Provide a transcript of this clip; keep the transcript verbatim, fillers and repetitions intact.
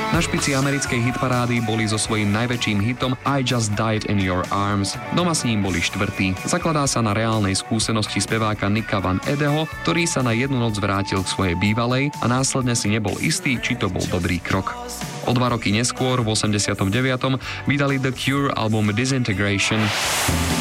Na špici americkej hitparády boli so svojím najväčším hitom I Just Died in Your Arms. Doma s ním boli štvrtý. Zakladá sa na reálnej skúsenosti speváka Nicka Van Edeho, ktorý sa na jednu noc vrátil k svojej bývalej a následne si nebol istý, či to bol dobrý krok. O dva roky neskôr, v osemdesiatom deviatom vydali The Cure album Disintegration.